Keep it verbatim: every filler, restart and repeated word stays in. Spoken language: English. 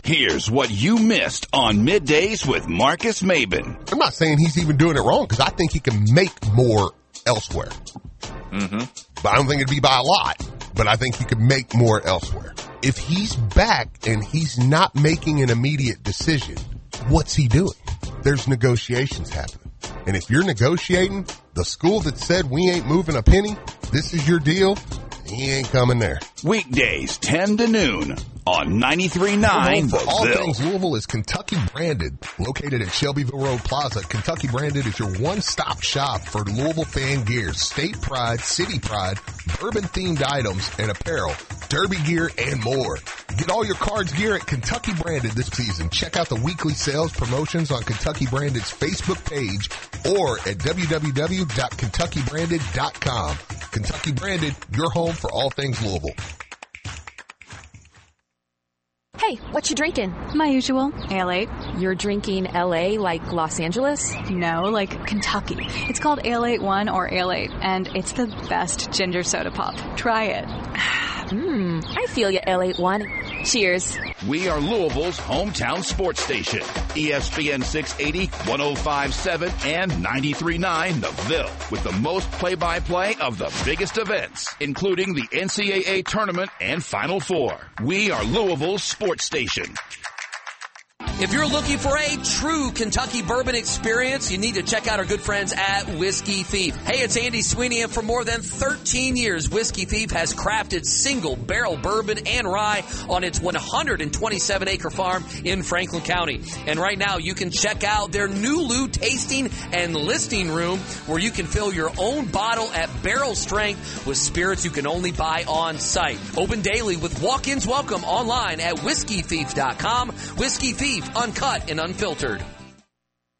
Here's what you missed on Middays with Marcus Maben. I'm not saying he's even doing it wrong because I think he can make more elsewhere. Mm-hmm. But I don't think it'd be by a lot, but I think he could make more elsewhere. If he's back and he's not making an immediate decision, what's he doing? There's negotiations happening. And if you're negotiating, the school that said we ain't moving a penny, this is your deal, he ain't coming there. Weekdays, ten to noon on ninety-three point nine For The all Ville. things Louisville is Kentucky Branded. Located at Shelbyville Road Plaza, Kentucky Branded is your one-stop shop for Louisville fan gear, state pride, city pride, bourbon-themed items and apparel, derby gear, and more. Get all your cards gear at Kentucky Branded this season. Check out the weekly sales promotions on Kentucky Branded's Facebook page or at w w w dot kentucky branded dot com. Kentucky Branded, your home for all things Louisville. Hey, what you drinking? My usual, Ale eight. You're drinking L A like Los Angeles? No, like Kentucky. It's called Ale eight one or Ale eight, and it's the best ginger soda pop. Try it. Mmm, I feel you, L eight one. Cheers. We are Louisville's hometown sports station. E S P N six eighty, one oh five point seven, and ninety-three point nine The Ville. With the most play-by-play of the biggest events, including the N C double A tournament and Final Four. We are Louisville's sports station. If you're looking for a true Kentucky bourbon experience, you need to check out our good friends at Whiskey Thief. Hey, it's Andy Sweeney, and for more than thirteen years, Whiskey Thief has crafted single barrel bourbon and rye on its one hundred twenty-seven acre farm in Franklin County. And right now, you can check out their Nulu tasting and listing room where you can fill your own bottle at barrel strength with spirits you can only buy on site. Open daily with walk-ins welcome online at whiskey thief dot com. Whiskey Thief, uncut and unfiltered.